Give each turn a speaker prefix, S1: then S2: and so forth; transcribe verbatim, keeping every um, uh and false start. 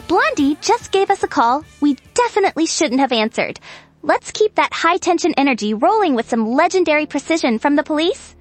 S1: Blondie just gave us a call we definitely shouldn't have answered. Let's keep that high-tension energy rolling with some legendary precision from the police.